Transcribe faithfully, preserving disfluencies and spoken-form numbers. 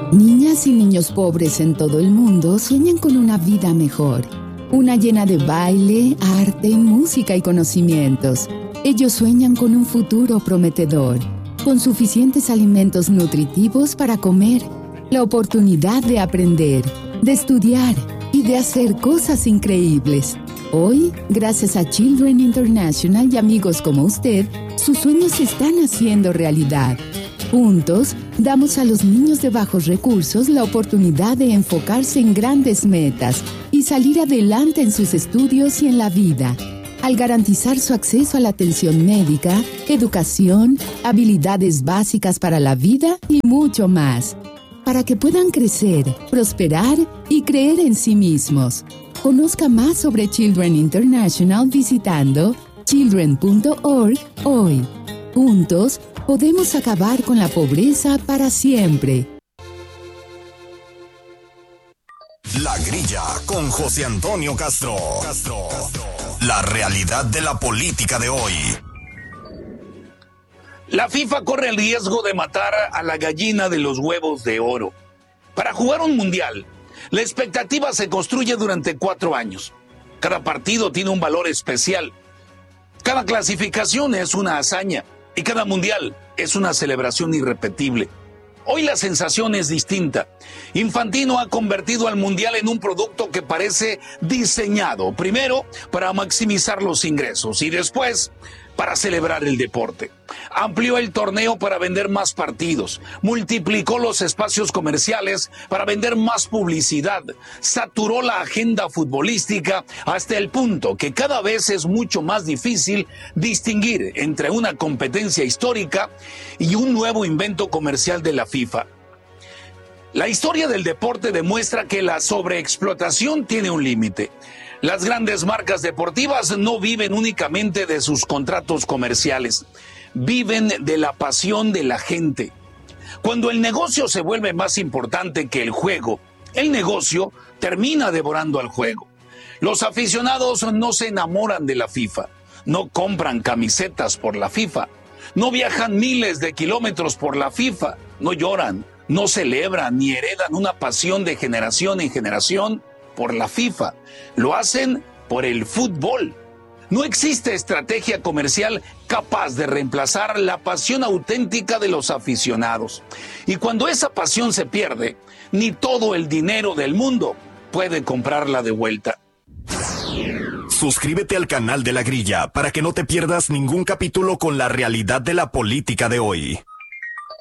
Niñas y niños pobres en todo el mundo sueñan con una vida mejor. Una llena de baile, arte, música y conocimientos. Ellos sueñan con un futuro prometedor, con suficientes alimentos nutritivos para comer, la oportunidad de aprender, de estudiar y de hacer cosas increíbles. Hoy, gracias a Children International y amigos como usted, sus sueños se están haciendo realidad. Juntos, damos a los niños de bajos recursos la oportunidad de enfocarse en grandes metas y salir adelante en sus estudios y en la vida, al garantizar su acceso a la atención médica, educación, habilidades básicas para la vida y mucho más, para que puedan crecer, prosperar y creer en sí mismos. Conozca más sobre Children International visitando children punto org hoy. Juntos, podemos acabar con la pobreza para siempre. La Grilla con José Antonio Castro. Castro. La realidad de la política de hoy. La FIFA corre el riesgo de matar a la gallina de los huevos de oro. Para jugar un mundial, la expectativa se construye durante cuatro años. Cada partido tiene un valor especial. Cada clasificación es una hazaña. Y cada mundial es una celebración irrepetible. Hoy la sensación es distinta. Infantino ha convertido al mundial en un producto que parece diseñado, primero para maximizar los ingresos y después para celebrar el deporte. Amplió el torneo para vender más partidos, multiplicó los espacios comerciales para vender más publicidad, saturó la agenda futbolística hasta el punto que cada vez es mucho más difícil distinguir entre una competencia histórica y un nuevo invento comercial de la FIFA. La historia del deporte demuestra que la sobreexplotación tiene un límite. Las grandes marcas deportivas no viven únicamente de sus contratos comerciales, viven de la pasión de la gente. Cuando el negocio se vuelve más importante que el juego, el negocio termina devorando al juego. Los aficionados no se enamoran de la FIFA, no compran camisetas por la FIFA, no viajan miles de kilómetros por la FIFA, no lloran, no celebran ni heredan una pasión de generación en generación por la FIFA. Lo hacen por el fútbol. No existe estrategia comercial capaz de reemplazar la pasión auténtica de los aficionados. Y cuando esa pasión se pierde, ni todo el dinero del mundo puede comprarla de vuelta. Suscríbete al canal de La Grilla para que no te pierdas ningún capítulo con la realidad de la política de hoy.